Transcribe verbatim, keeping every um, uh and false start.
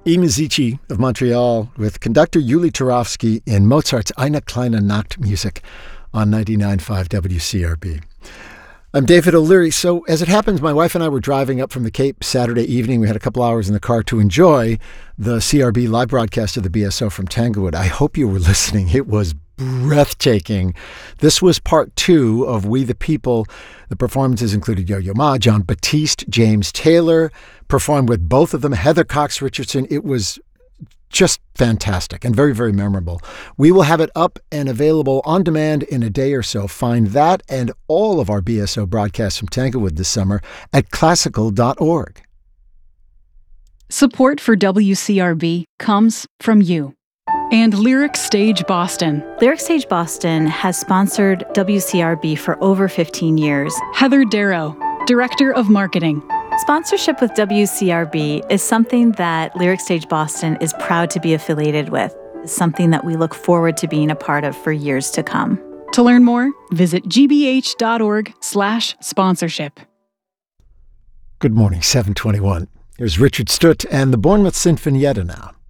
I Musici of Montreal with conductor Yuli Turovsky in Mozart's Eine kleine Nachtmusik on ninety-nine point five W C R B. I'm David O'Leary. So as it happens, my wife and I were driving up from the Cape Saturday evening. We had a couple hours in the car to enjoy the C R B live broadcast of the B S O from Tanglewood. I hope you were listening. It was breathtaking. This was part two of We the People. The performances included Yo-Yo Ma, Jon Batiste, James Taylor, performed with both of them, Heather Cox Richardson. It was just fantastic and very, very memorable. We will have it up and available on demand in a day or so. Find that and all of our B S O broadcasts from Tanglewood this summer at classical dot org. Support for W C R B comes from you and Lyric Stage Boston. Lyric Stage Boston has sponsored W C R B for over fifteen years. Heather Darrow, Director of Marketing. Sponsorship with W C R B is something that Lyric Stage Boston is proud to be affiliated with. It's something that we look forward to being a part of for years to come. To learn more, visit g b h dot org slash sponsorship. Good morning, seven twenty-one. Here's Richard Stutt and the Bournemouth Sinfonietta now.